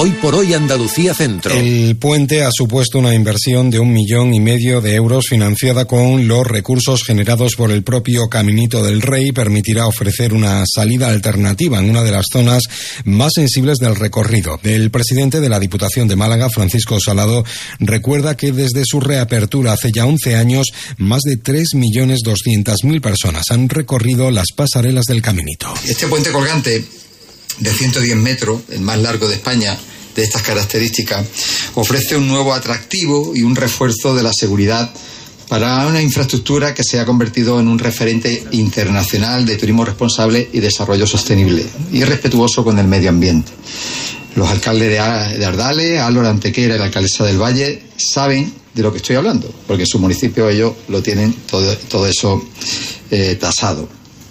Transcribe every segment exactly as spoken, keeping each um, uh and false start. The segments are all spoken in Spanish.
Hoy por hoy Andalucía Centro. El puente ha supuesto una inversión de un millón y medio de euros financiada con los recursos generados por el propio Caminito del Rey y permitirá ofrecer una salida alternativa en una de las zonas más sensibles del recorrido. El presidente de la Diputación de Málaga, Francisco Salado, recuerda que desde su reapertura hace ya once años, más de tres millones doscientas mil personas han recorrido las pasarelas del Caminito. Este puente colgante de ciento diez metros, el más largo de España, de estas características, ofrece un nuevo atractivo y un refuerzo de la seguridad para una infraestructura que se ha convertido en un referente internacional de turismo responsable y desarrollo sostenible y respetuoso con el medio ambiente. Los alcaldes de Ardales, Álvaro Antequera y la alcaldesa del Valle saben de lo que estoy hablando, porque en su municipio ellos lo tienen todo, todo eso eh, tasado.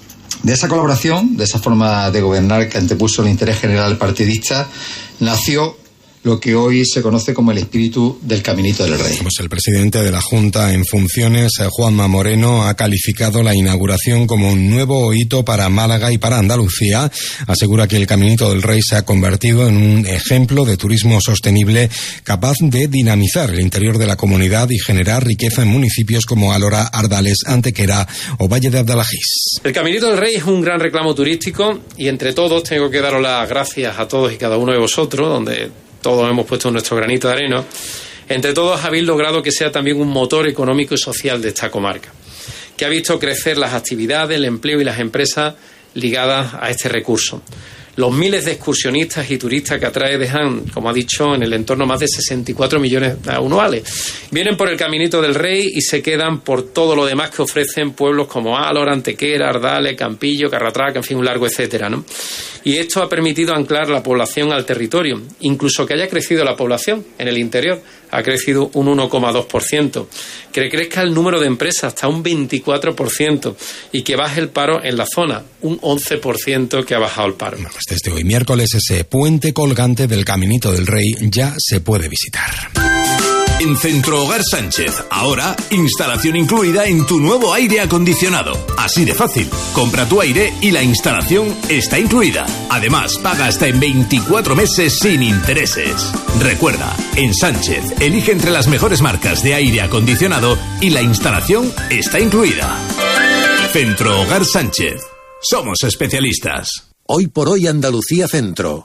De esa colaboración, de esa forma de gobernar que antepuso el interés general partidista, nació lo que hoy se conoce como el espíritu del Caminito del Rey. Pues el presidente de la Junta en funciones, Juanma Moreno, ha calificado la inauguración como un nuevo hito para Málaga y para Andalucía. Asegura que el Caminito del Rey se ha convertido en un ejemplo de turismo sostenible capaz de dinamizar el interior de la comunidad y generar riqueza en municipios como Alhora, Ardales, Antequera o Valle de Abdalajís. El Caminito del Rey es un gran reclamo turístico y entre todos tengo que daros las gracias a todos y cada uno de vosotros, donde todos hemos puesto nuestro granito de arena. Entre todos habéis logrado que sea también un motor económico y social de esta comarca, que ha visto crecer las actividades, el empleo y las empresas ligadas a este recurso. Los miles de excursionistas y turistas que atrae dejan, como ha dicho, en el entorno más de sesenta y cuatro millones anuales. Vienen por el Caminito del Rey y se quedan por todo lo demás que ofrecen pueblos como Álora, Antequera, Ardales, Campillo, Carratraca, en fin, un largo etcétera, ¿no? Y esto ha permitido anclar la población al territorio, incluso que haya crecido la población en el interior, ha crecido un uno coma dos por ciento, que crezca el número de empresas hasta un veinticuatro por ciento y que baje el paro en la zona, un once por ciento que ha bajado el paro. Pues desde hoy miércoles ese puente colgante del Caminito del Rey ya se puede visitar. En Centro Hogar Sánchez, ahora instalación incluida en tu nuevo aire acondicionado. Así de fácil. Compra tu aire y la instalación está incluida. Además, paga hasta en veinticuatro meses sin intereses. Recuerda, en Sánchez, elige entre las mejores marcas de aire acondicionado y la instalación está incluida. Centro Hogar Sánchez. Somos especialistas. Hoy por hoy Andalucía Centro.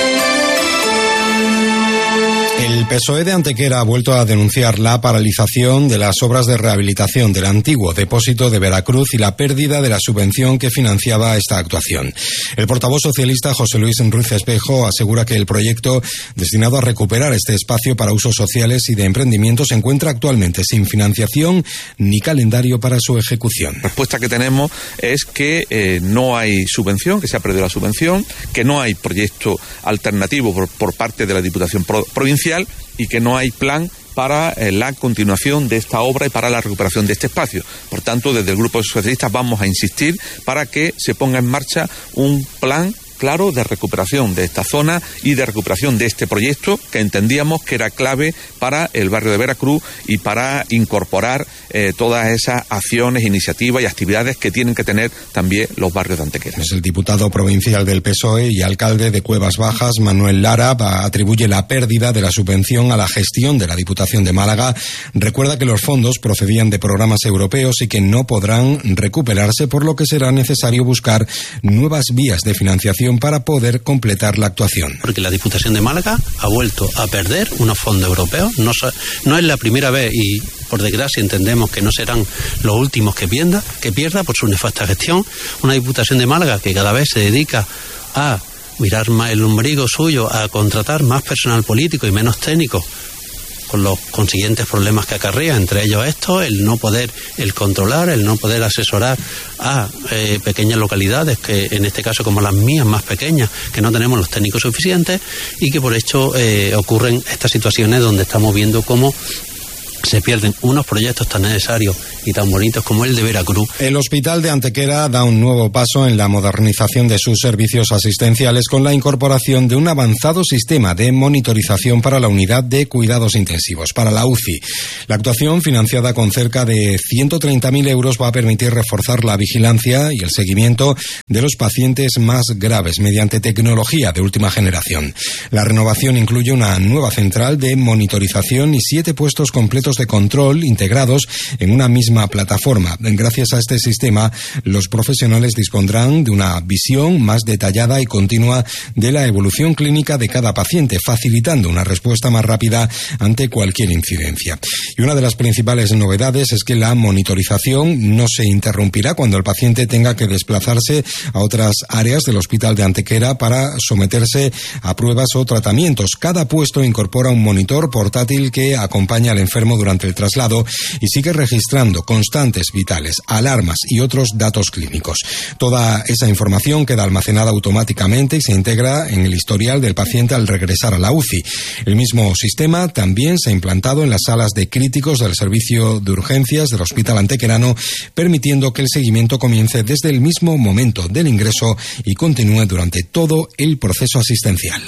El P S O E de Antequera ha vuelto a denunciar la paralización de las obras de rehabilitación del antiguo depósito de Veracruz y la pérdida de la subvención que financiaba esta actuación. El portavoz socialista José Luis Ruiz Espejo asegura que el proyecto destinado a recuperar este espacio para usos sociales y de emprendimiento se encuentra actualmente sin financiación ni calendario para su ejecución. La respuesta que tenemos es que eh, no hay subvención, que se ha perdido la subvención, que no hay proyecto alternativo por, por parte de la Diputación Pro- Provincial y que no hay plan para eh, la continuación de esta obra y para la recuperación de este espacio. Por tanto, desde el Grupo Socialista vamos a insistir para que se ponga en marcha un plan claro de recuperación de esta zona y de recuperación de este proyecto que entendíamos que era clave para el barrio de Veracruz y para incorporar eh, todas esas acciones, iniciativas y actividades que tienen que tener también los barrios de Antequera. Es el diputado provincial del P S O E y alcalde de Cuevas Bajas, Manuel Lara, atribuye la pérdida de la subvención a la gestión de la Diputación de Málaga. Recuerda que los fondos procedían de programas europeos y que no podrán recuperarse, por lo que será necesario buscar nuevas vías de financiación para poder completar la actuación. Porque la Diputación de Málaga ha vuelto a perder unos fondos europeos. No, no es la primera vez y, por desgracia, entendemos que no serán los últimos que pierda, que pierda por su nefasta gestión. Una Diputación de Málaga que cada vez se dedica a mirar más el ombligo suyo, a contratar más personal político y menos técnico, con los consiguientes problemas que acarrea, entre ellos esto, el no poder, el controlar, el no poder asesorar a eh, pequeñas localidades, que en este caso como las mías, más pequeñas, que no tenemos los técnicos suficientes y que por hecho eh, ocurren estas situaciones donde estamos viendo cómo se pierden unos proyectos tan necesarios y tan bonitos como el de Veracruz. El Hospital de Antequera da un nuevo paso en la modernización de sus servicios asistenciales con la incorporación de un avanzado sistema de monitorización para la unidad de cuidados intensivos, para la U C I. La actuación, financiada con cerca de ciento treinta mil euros, va a permitir reforzar la vigilancia y el seguimiento de los pacientes más graves mediante tecnología de última generación. La renovación incluye una nueva central de monitorización y siete puestos completos de control integrados en una misma plataforma. Gracias a este sistema, los profesionales dispondrán de una visión más detallada y continua de la evolución clínica de cada paciente, facilitando una respuesta más rápida ante cualquier incidencia. Y una de las principales novedades es que la monitorización no se interrumpirá cuando el paciente tenga que desplazarse a otras áreas del Hospital de Antequera para someterse a pruebas o tratamientos. Cada puesto incorpora un monitor portátil que acompaña al enfermo durante el traslado y sigue registrando constantes vitales, alarmas y otros datos clínicos. Toda esa información queda almacenada automáticamente y se integra en el historial del paciente al regresar a la U C I. El mismo sistema también se ha implantado en las salas de críticos del servicio de urgencias del Hospital Antequerano, permitiendo que el seguimiento comience desde el mismo momento del ingreso y continúe durante todo el proceso asistencial.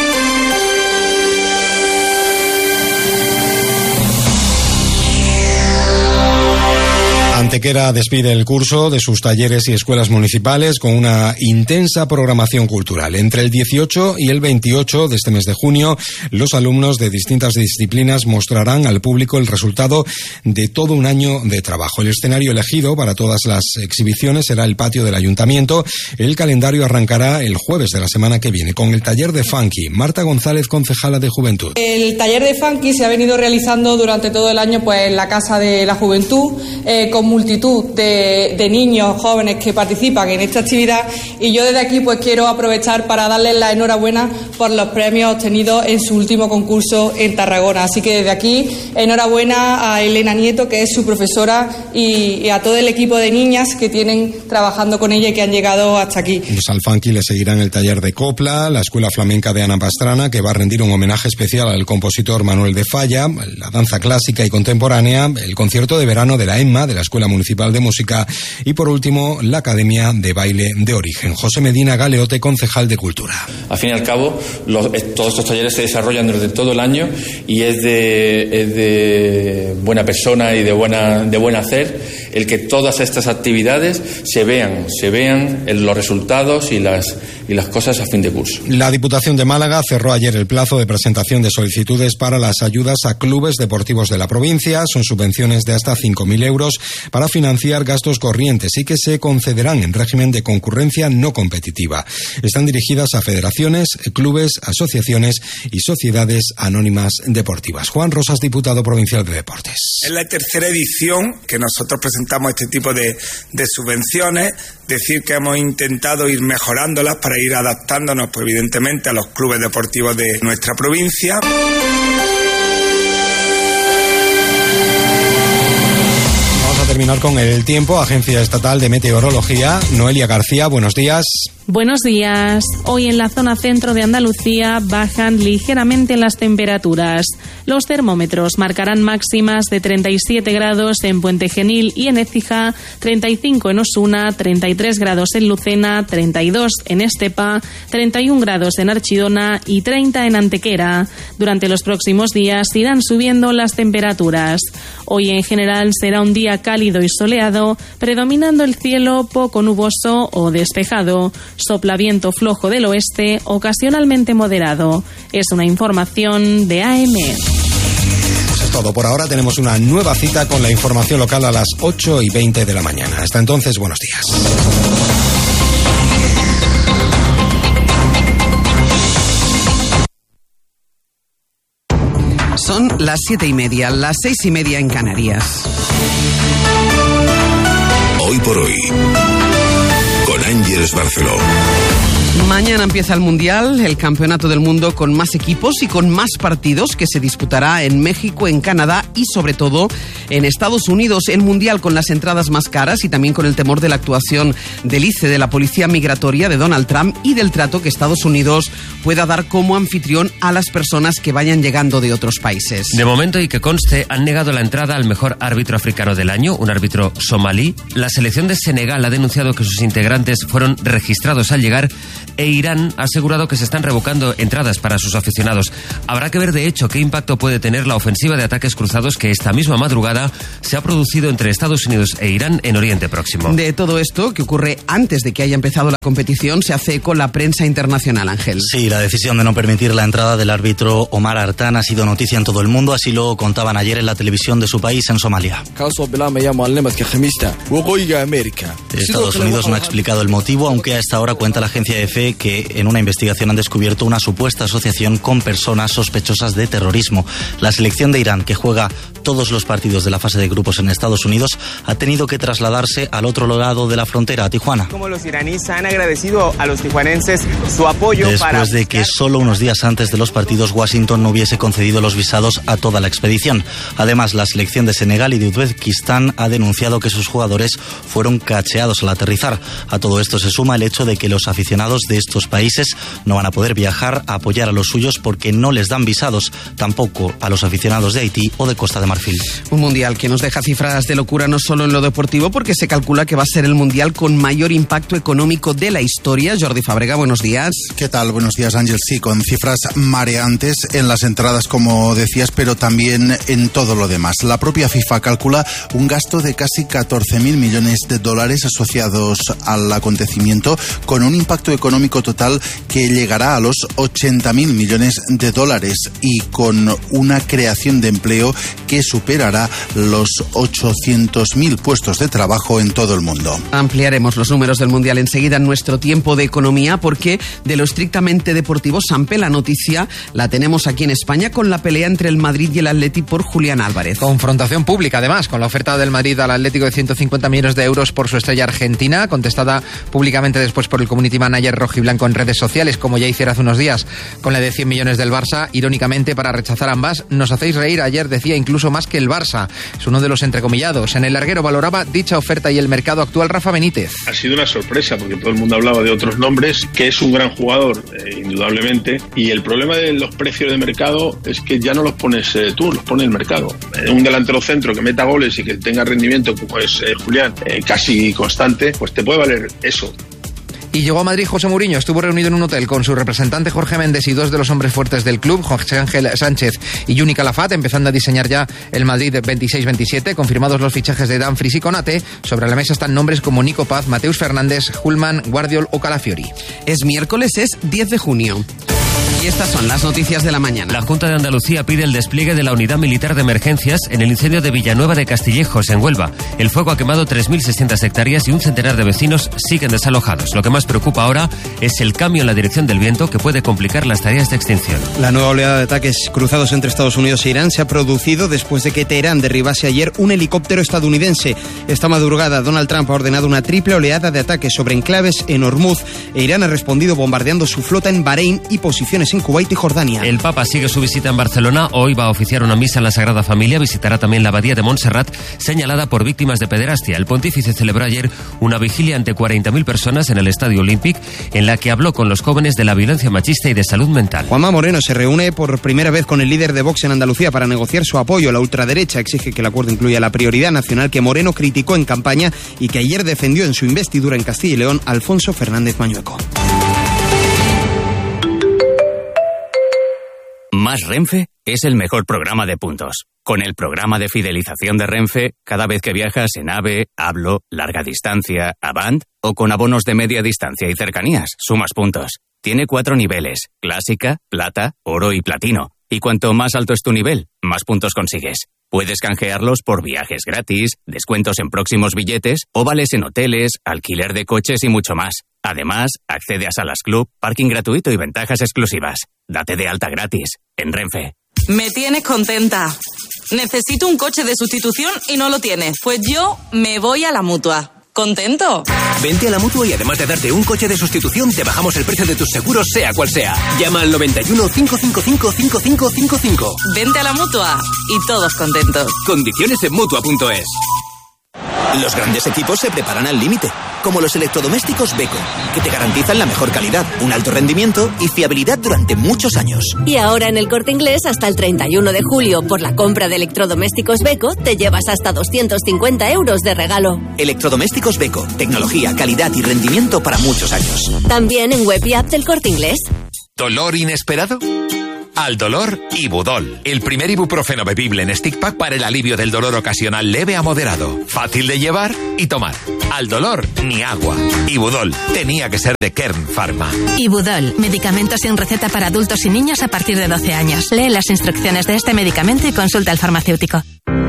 Antequera despide el curso de sus talleres y escuelas municipales con una intensa programación cultural. Entre el dieciocho y el veintiocho de este mes de junio, los alumnos de distintas disciplinas mostrarán al público el resultado de todo un año de trabajo. El escenario elegido para todas las exhibiciones será el patio del Ayuntamiento. El calendario arrancará el jueves de la semana que viene con el taller de Funky. Marta González, concejala de Juventud. El taller de Funky se ha venido realizando durante todo el año pues en la Casa de la Juventud, eh, con multitud de, de niños jóvenes que participan en esta actividad, y yo desde aquí pues quiero aprovechar para darles la enhorabuena por los premios obtenidos en su último concurso en Tarragona. Así que desde aquí enhorabuena a Elena Nieto, que es su profesora, y, y a todo el equipo de niñas que tienen trabajando con ella y que han llegado hasta aquí. Pues al Funky le seguirán el taller de copla, la Escuela Flamenca de Ana Pastrana, que va a rendir un homenaje especial al compositor Manuel de Falla, la danza clásica y contemporánea, el concierto de verano de la EMMA, de la Escuela Municipal de Música, y por último la Academia de Baile de Origen. José Medina Galeote, concejal de Cultura. Al fin y al cabo, los, todos estos talleres se desarrollan durante todo el año y es de, es de buena persona y de buena de buen hacer el que todas estas actividades se vean, se vean en los resultados y las y las cosas a fin de curso. La Diputación de Málaga cerró ayer el plazo de presentación de solicitudes para las ayudas a clubes deportivos de la provincia. Son subvenciones de hasta cinco mil euros para financiar gastos corrientes y que se concederán en régimen de concurrencia no competitiva. Están dirigidas a federaciones, clubes, asociaciones y sociedades anónimas deportivas. Juan Rosas, diputado provincial de Deportes. Es la tercera edición que nosotros presentamos este tipo de, de subvenciones. Decir que hemos intentado ir mejorándolas para ir adaptándonos, pues, evidentemente, a los clubes deportivos de nuestra provincia. Terminar con el tiempo. Agencia Estatal de Meteorología. Noelia García, buenos días. Buenos días. Hoy en la zona centro de Andalucía bajan ligeramente las temperaturas. Los termómetros marcarán máximas de treinta y siete grados en Puente Genil y en Écija, treinta y cinco en Osuna, treinta y tres grados en Lucena, treinta y dos en Estepa, treinta y un grados en Archidona y treinta en Antequera. Durante los próximos días irán subiendo las temperaturas. Hoy en general será un día cálido y soleado, predominando el cielo poco nuboso o despejado. Sopla viento flojo del oeste, ocasionalmente moderado. Es una información de A M. Eso es todo por ahora. Tenemos una nueva cita con la información local a las ocho y veinte de la mañana. Hasta entonces, buenos días. Son las siete y media, las seis y media en Canarias. Hoy por hoy, con Ángeles Barceló. Mañana empieza el Mundial, el campeonato del mundo con más equipos y con más partidos que se disputará en México, en Canadá y sobre todo en Estados Unidos. El Mundial con las entradas más caras y también con el temor de la actuación del I C E, de la policía migratoria de Donald Trump y del trato que Estados Unidos pueda dar como anfitrión a las personas que vayan llegando de otros países. De momento, y que conste, han negado la entrada al mejor árbitro africano del año, un árbitro somalí. La selección de Senegal ha denunciado que sus integrantes fueron registrados al llegar e Irán ha asegurado que se están revocando entradas para sus aficionados. Habrá que ver, de hecho, qué impacto puede tener la ofensiva de ataques cruzados que esta misma madrugada se ha producido entre Estados Unidos e Irán en Oriente Próximo. De todo esto, que ocurre antes de que haya empezado la competición, se hace eco la prensa internacional, Ángel. Sí, la decisión de no permitir la entrada del árbitro Omar Artan ha sido noticia en todo el mundo, así lo contaban ayer en la televisión de su país, en Somalia. Estados Unidos no ha explicado el motivo, aunque a esta hora cuenta la agencia E F E que en una investigación han descubierto una supuesta asociación con personas sospechosas de terrorismo. La selección de Irán, que juega todos los partidos de la fase de grupos en Estados Unidos, ha tenido que trasladarse al otro lado de la frontera, a Tijuana. Como los iraníes han agradecido a los tijuanenses su apoyo Después para... de que solo unos días antes de los partidos Washington no hubiese concedido los visados a toda la expedición. Además, la selección de Senegal y de Uzbekistán ha denunciado que sus jugadores fueron cacheados al aterrizar. A todo esto se suma el hecho de que los aficionados de estos países no van a poder viajar a apoyar a los suyos porque no les dan visados, tampoco a los aficionados de Haití o de Costa de Marfil. Un mundial que nos deja cifras de locura no solo en lo deportivo, porque se calcula que va a ser el mundial con mayor impacto económico de la historia. Jordi Fábrega, buenos días. ¿Qué tal? Buenos días, Ángel. Sí, con cifras mareantes en las entradas, como decías, pero también en todo lo demás. La propia FIFA calcula un gasto de casi catorce mil millones de dólares asociados al acontecimiento, con un impacto económico total que llegará a los ochenta mil millones de dólares y con una creación de empleo que superará los ochocientos mil puestos de trabajo en todo el mundo. Ampliaremos los números del Mundial enseguida en nuestro tiempo de economía, porque de lo estrictamente deportivo, Sampe, la noticia la tenemos aquí en España con la pelea entre el Madrid y el Atleti por Julián Álvarez. Confrontación pública, además, con la oferta del Madrid al Atlético de ciento cincuenta millones de euros por su estrella argentina, contestada públicamente después por el community manager rojiblanco en redes sociales, como ya hiciera hace unos días con la de cien millones del Barça. Irónicamente, para rechazar ambas, nos hacéis reír. Ayer decía incluso más que el Barça. Es uno de los entrecomillados. En el larguero valoraba dicha oferta y el mercado actual Rafa Benítez. Ha sido una sorpresa porque todo el mundo hablaba de otros nombres, que es un gran jugador, eh, indudablemente, y el problema de los precios de mercado es que ya no los pones eh, tú, los pone el mercado. Eh, un delantero centro que meta goles y que tenga rendimiento como es eh, Julián, eh, casi constante, pues te puede valer eso. Y llegó a Madrid José Mourinho. Estuvo reunido en un hotel con su representante Jorge Méndez y dos de los hombres fuertes del club, José Ángel Sánchez y Juni Calafat, empezando a diseñar ya el Madrid veintiséis veintisiete. Confirmados los fichajes de Dumfries y Konate, sobre la mesa están nombres como Nico Paz, Mateus Fernández, Hulman, Guardiol o Calafiori. Es miércoles, es diez de junio. Y estas son las noticias de la mañana. La Junta de Andalucía pide el despliegue de la Unidad Militar de Emergencias en el incendio de Villanueva de Castillejos, en Huelva. El fuego ha quemado tres mil seiscientas hectáreas y un centenar de vecinos siguen desalojados. Lo que más preocupa ahora es el cambio en la dirección del viento, que puede complicar las tareas de extinción. La nueva oleada de ataques cruzados entre Estados Unidos e Irán se ha producido después de que Teherán derribase ayer un helicóptero estadounidense. Esta madrugada, Donald Trump ha ordenado una triple oleada de ataques sobre enclaves en Hormuz e Irán ha respondido bombardeando su flota en Bahrein y posiciones en Kuwait y Jordania. El Papa sigue su visita en Barcelona. Hoy va a oficiar una misa en la Sagrada Familia. Visitará también la abadía de Montserrat, señalada por víctimas de pederastia. El pontífice celebró ayer una vigilia ante cuarenta mil personas en el Estadio Olímpic, en la que habló con los jóvenes de la violencia machista y de salud mental. Juanma Moreno se reúne por primera vez con el líder de Vox en Andalucía para negociar su apoyo. La ultraderecha exige que el acuerdo incluya la prioridad nacional que Moreno criticó en campaña y que ayer defendió en su investidura en Castilla y León Alfonso Fernández Mañueco. Más Renfe es el mejor programa de puntos. Con el programa de fidelización de Renfe, cada vez que viajas en AVE, Hablo, Larga Distancia, Avant o con abonos de media distancia y cercanías, sumas puntos. Tiene cuatro niveles: Clásica, Plata, Oro y Platino. Y cuanto más alto es tu nivel, más puntos consigues. Puedes canjearlos por viajes gratis, descuentos en próximos billetes o vales en hoteles, alquiler de coches y mucho más. Además, accede a salas club, parking gratuito y ventajas exclusivas. Date de alta gratis en Renfe. Me tienes contenta. Necesito un coche de sustitución y no lo tienes. Pues yo me voy a la Mutua. ¿Contento? Vente a la Mutua y además de darte un coche de sustitución, te bajamos el precio de tus seguros, sea cual sea. Llama al noventa y uno, cinco cinco cinco, cinco cinco cinco cinco. Vente a la Mutua y todos contentos. Condiciones en Mutua punto es. Los grandes equipos se preparan al límite, como los electrodomésticos Beko, que te garantizan la mejor calidad, un alto rendimiento y fiabilidad durante muchos años. Y ahora en El Corte Inglés, hasta el treinta y uno de julio, por la compra de electrodomésticos Beko, te llevas hasta doscientos cincuenta euros de regalo. Electrodomésticos Beko, tecnología, calidad y rendimiento para muchos años. También en web y app del Corte Inglés. ¿Dolor inesperado? Al dolor, Ibudol, el primer ibuprofeno bebible en stick pack para el alivio del dolor ocasional leve a moderado. Fácil de llevar y tomar. Al dolor, ni agua. Ibudol, tenía que ser de Kern Pharma. Ibudol, medicamento sin receta para adultos y niños a partir de doce años. Lee las instrucciones de este medicamento y consulta al farmacéutico.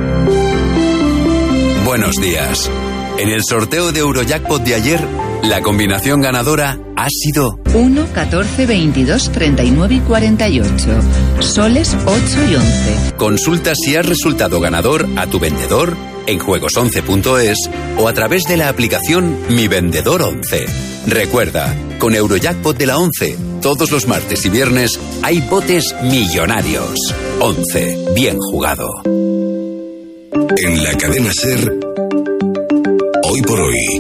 Buenos días. En el sorteo de Eurojackpot de ayer, la combinación ganadora ha sido uno, catorce, veintidós, treinta y nueve y cuarenta y ocho. Soles ocho y once. Consulta si has resultado ganador a tu vendedor en juegos once punto es o a través de la aplicación Mi Vendedor once. Recuerda, con Eurojackpot de la once, todos los martes y viernes hay botes millonarios. once. Bien jugado. En la cadena SER, Hoy por Hoy,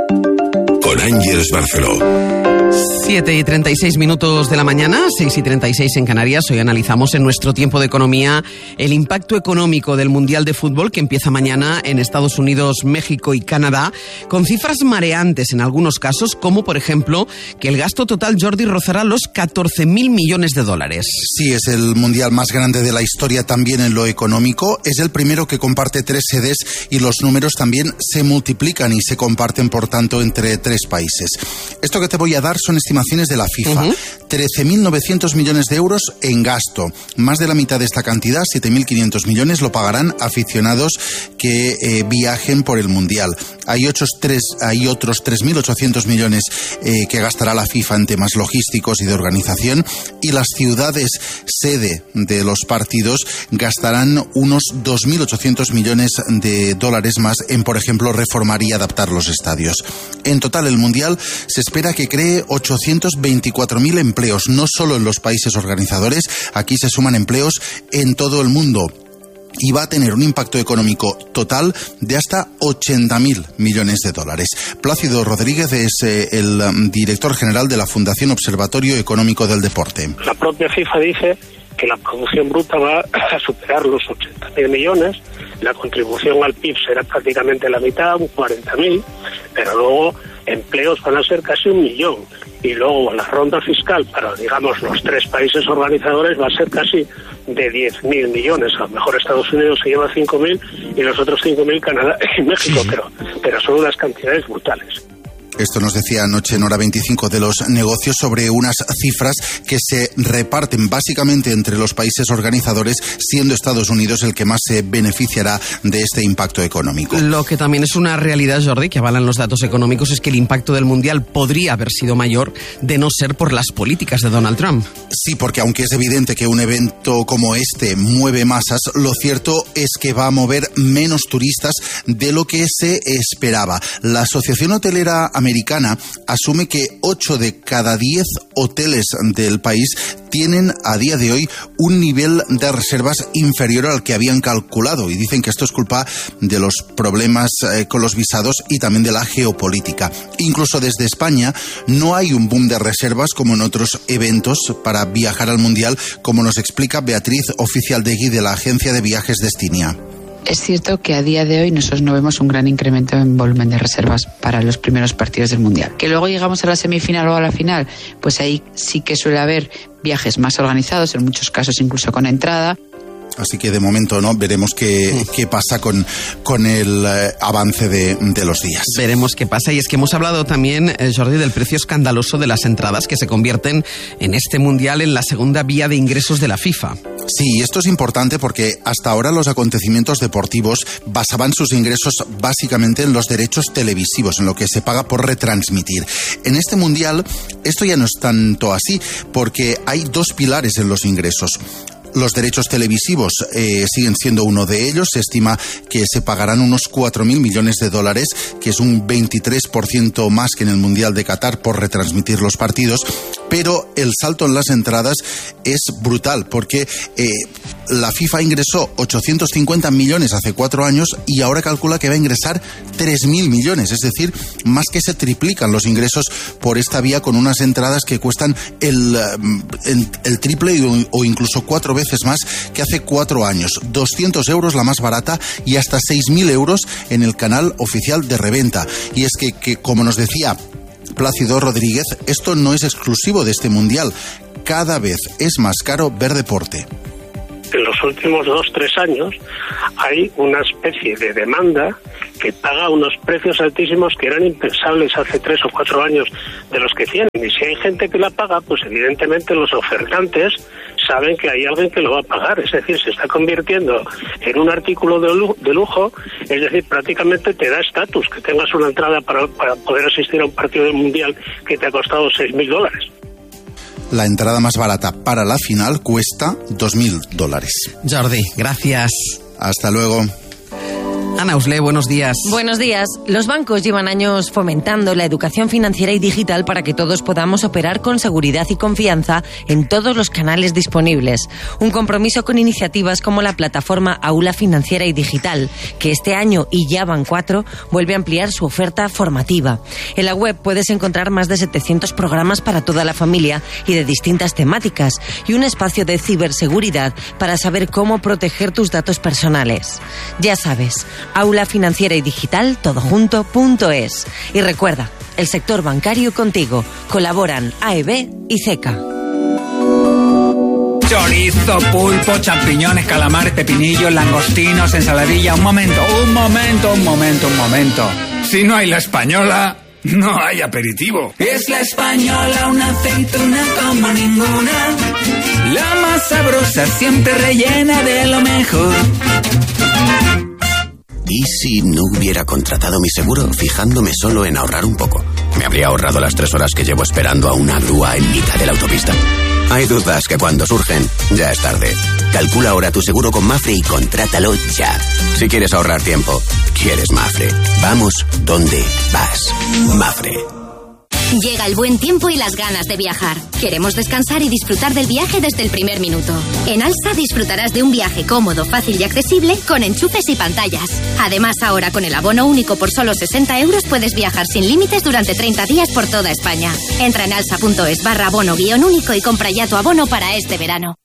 con Ángeles Barceló. siete y treinta y seis minutos de la mañana, seis y treinta y seis en Canarias. Hoy analizamos en nuestro tiempo de economía el impacto económico del Mundial de Fútbol que empieza mañana en Estados Unidos, México y Canadá, con cifras mareantes en algunos casos, como por ejemplo que el gasto total, Jordi, rozará los catorce mil millones de dólares. Sí, es el Mundial más grande de la historia también en lo económico. Es el primero que comparte tres sedes y los números también se multiplican y se comparten, por tanto, entre tres países. Esto que te voy a dar son estimaciones de la FIFA. Uh-huh. trece mil novecientos millones de euros en gasto. Más de la mitad de esta cantidad, siete mil quinientos millones, lo pagarán aficionados que eh, viajen por el Mundial. Hay, otros tres, hay otros tres mil ochocientos millones eh, que gastará la FIFA en temas logísticos y de organización, y las ciudades sede de los partidos gastarán unos dos mil ochocientos millones de dólares más en, por ejemplo, reformar y adaptar los estadios. En total, el Mundial se espera que cree ochocientos veinticuatro mil empleos, no solo en los países organizadores, aquí se suman empleos en todo el mundo. Y va a tener un impacto económico total de hasta ochenta mil millones de dólares. Plácido Rodríguez es eh, el um, director general de la Fundación Observatorio Económico del Deporte. La propia FIFA dice que la producción bruta va a superar los ochenta mil millones, la contribución al P I B será prácticamente la mitad, un cuarenta mil, pero luego empleos van a ser casi un millón. Y luego la ronda fiscal para, digamos, los tres países organizadores va a ser casi de diez mil millones. A lo mejor Estados Unidos se lleva cinco mil y los otros cinco mil Canadá y México, pero, pero son unas cantidades brutales. Esto nos decía anoche en Hora veinticinco de los negocios sobre unas cifras que se reparten básicamente entre los países organizadores, siendo Estados Unidos el que más se beneficiará de este impacto económico. Lo que también es una realidad, Jordi, que avalan los datos económicos, es que el impacto del Mundial podría haber sido mayor de no ser por las políticas de Donald Trump. Sí, porque aunque es evidente que un evento como este mueve masas, lo cierto es que va a mover menos turistas de lo que se esperaba. La Asociación Hotelera Americana asume que ocho de cada diez hoteles del país tienen a día de hoy un nivel de reservas inferior al que habían calculado, y dicen que esto es culpa de los problemas eh, con los visados y también de la geopolítica. Incluso desde España no hay un boom de reservas como en otros eventos para viajar al Mundial, como nos explica Beatriz Oficialdegui de la agencia de viajes Destinia. Es cierto que a día de hoy nosotros no vemos un gran incremento en volumen de reservas para los primeros partidos del Mundial. Que luego llegamos a la semifinal o a la final, pues ahí sí que suele haber viajes más organizados, en muchos casos incluso con entrada. Así que de momento no, veremos qué, qué pasa con, con el eh, avance de, de los días. Veremos qué pasa. Y es que hemos hablado también, eh, Jordi, del precio escandaloso de las entradas que se convierten en este Mundial en la segunda vía de ingresos de la FIFA. Sí, esto es importante porque hasta ahora los acontecimientos deportivos basaban sus ingresos básicamente en los derechos televisivos, en lo que se paga por retransmitir. En este Mundial esto ya no es tanto así, porque hay dos pilares en los ingresos. Los derechos televisivos eh, siguen siendo uno de ellos. Se estima que se pagarán unos cuatro mil millones de dólares, que es un veintitrés por ciento más que en el Mundial de Qatar por retransmitir los partidos. Pero el salto en las entradas es brutal, porque eh, la FIFA ingresó ochocientos cincuenta millones hace cuatro años y ahora calcula que va a ingresar tres mil millones. Es decir, más que se triplican los ingresos por esta vía, con unas entradas que cuestan el, el, el triple o incluso cuatro veces más que hace cuatro años. doscientos euros la más barata y hasta seis mil euros en el canal oficial de reventa. Y es que, que como nos decía Plácido Rodríguez, esto no es exclusivo de este mundial. Cada vez es más caro ver deporte. En los últimos dos, tres años hay una especie de demanda que paga unos precios altísimos que eran impensables hace tres o cuatro años de los que tienen. Y si hay gente que la paga, pues evidentemente los ofertantes saben que hay alguien que lo va a pagar. Es decir, se está convirtiendo en un artículo de lujo, de lujo es decir, prácticamente te da estatus que tengas una entrada para, para poder asistir a un partido del Mundial que te ha costado seis mil dólares. La entrada más barata para la final cuesta dos mil dólares. Jordi, gracias. Hasta luego. Ana Usle, buenos días. Buenos días. Los bancos llevan años fomentando la educación financiera y digital para que todos podamos operar con seguridad y confianza en todos los canales disponibles. Un compromiso con iniciativas como la plataforma Aula Financiera y Digital, que este año, y ya van cuatro, vuelve a ampliar su oferta formativa. En la web puedes encontrar más de setecientos programas para toda la familia y de distintas temáticas, y un espacio de ciberseguridad para saber cómo proteger tus datos personales. Ya sabes, Aula Financiera y Digital, todo junto punto es. Y recuerda, el sector bancario contigo. Colaboran A E B y CECA. Chorizo, pulpo, champiñones, calamares, pepinillos, langostinos, ensaladilla. Un momento, un momento, un momento, un momento. Si no hay la española, no hay aperitivo. Es la española, una aceituna como ninguna. La más sabrosa, siempre rellena de lo mejor. ¿Y si no hubiera contratado mi seguro fijándome solo en ahorrar un poco? ¿Me habría ahorrado las tres horas que llevo esperando a una grúa en mitad de la autopista? Hay dudas que cuando surgen, ya es tarde. Calcula ahora tu seguro con Mafre y contrátalo ya. Si quieres ahorrar tiempo, quieres Mafre. Vamos donde vas. Mafre. Llega el buen tiempo y las ganas de viajar. Queremos descansar y disfrutar del viaje desde el primer minuto. En Alsa disfrutarás de un viaje cómodo, fácil y accesible con enchufes y pantallas. Además, ahora con el abono único por solo sesenta euros puedes viajar sin límites durante treinta días por toda España. Entra en alsa.es barra abono guión único y compra ya tu abono para este verano.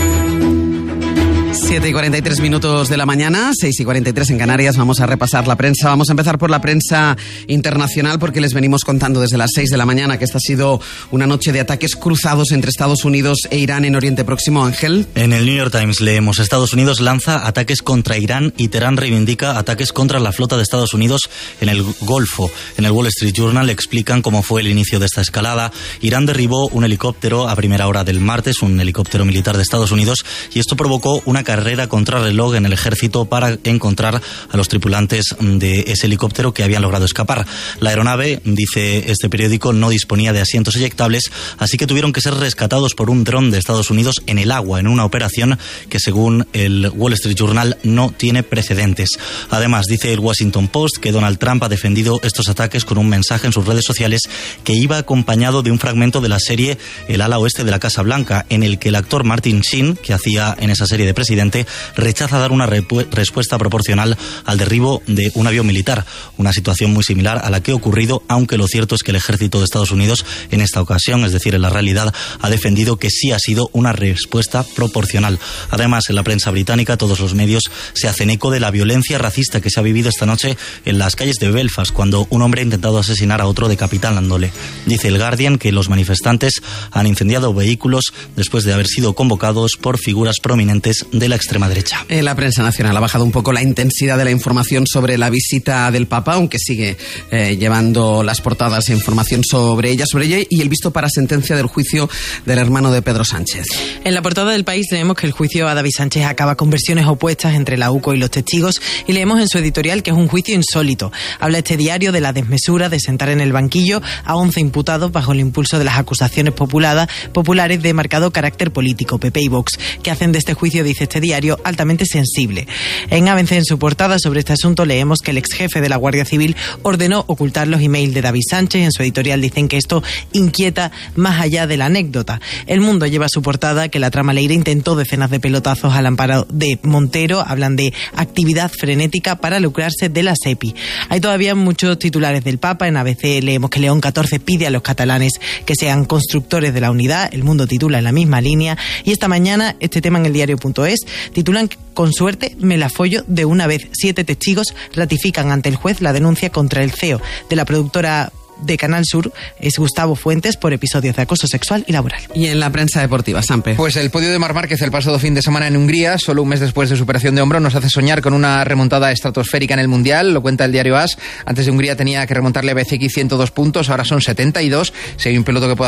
siete y cuarenta y tres minutos de la mañana, seis y cuarenta y tres en Canarias. Vamos a repasar la prensa. Vamos a empezar por la prensa internacional, porque les venimos contando desde las seis de la mañana que esta ha sido una noche de ataques cruzados entre Estados Unidos e Irán en Oriente Próximo. Ángel. En el New York Times leemos: Estados Unidos lanza ataques contra Irán y Teherán reivindica ataques contra la flota de Estados Unidos en el Golfo. En el Wall Street Journal explican cómo fue el inicio de esta escalada. Irán derribó un helicóptero a primera hora del martes, un helicóptero militar de Estados Unidos, y esto provocó una carrera contrarreloj en el ejército para encontrar a los tripulantes de ese helicóptero que habían logrado escapar. La aeronave, dice este periódico, no disponía de asientos eyectables, así que tuvieron que ser rescatados por un dron de Estados Unidos en el agua, en una operación que, según el Wall Street Journal, no tiene precedentes. Además, dice el Washington Post que Donald Trump ha defendido estos ataques con un mensaje en sus redes sociales que iba acompañado de un fragmento de la serie El ala oeste de la Casa Blanca, en el que el actor Martin Sheen, que hacía en esa serie de presidente, rechaza dar una repu- respuesta proporcional al derribo de un avión militar, una situación muy similar a la que ha ocurrido, aunque lo cierto es que el ejército de Estados Unidos en esta ocasión, es decir, en la realidad, ha defendido que sí ha sido una respuesta proporcional. Además, en la prensa británica todos los medios se hacen eco de la violencia racista que se ha vivido esta noche en las calles de Belfast, cuando un hombre ha intentado asesinar a otro decapitándole. Dice el Guardian que los manifestantes han incendiado vehículos después de haber sido convocados por figuras prominentes de de la extrema derecha. En la prensa nacional ha bajado un poco la intensidad de la información sobre la visita del Papa, aunque sigue eh, llevando las portadas e información sobre ella, sobre ella y el visto para sentencia del juicio del hermano de Pedro Sánchez. En la portada del País leemos que el juicio a David Sánchez acaba con versiones opuestas entre la U C O y los testigos, y leemos en su editorial que es un juicio insólito. Habla este diario de la desmesura de sentar en el banquillo a once imputados bajo el impulso de las acusaciones populadas, populares de marcado carácter político, P P y Vox, que hacen de este juicio, dice este diario, altamente sensible. En A B C, en su portada sobre este asunto, leemos que el ex jefe de la Guardia Civil ordenó ocultar los emails de David Sánchez. En su editorial dicen que esto inquieta más allá de la anécdota. El Mundo lleva a su portada que la trama Leire intentó decenas de pelotazos al amparo de Montero. Hablan de actividad frenética para lucrarse de la SEPI. Hay todavía muchos titulares del Papa. En A B C leemos que León catorce pide a los catalanes que sean constructores de la unidad. El Mundo titula en la misma línea. Y esta mañana, este tema en el diario punto es, titulan: con suerte me la follo de una vez. Siete testigos ratifican ante el juez la denuncia contra el C E O de la productora de Canal Sur, es Gustavo Fuentes, por episodios de acoso sexual y laboral. Y en la prensa deportiva, Sampe. Pues el podio de Marc Márquez el pasado fin de semana en Hungría, solo un mes después de su operación de hombro, nos hace soñar con una remontada estratosférica en el Mundial. Lo cuenta el diario A S. Antes de Hungría tenía que remontarle a B C X ciento dos puntos, ahora son setenta y dos. Si hay un piloto que pueda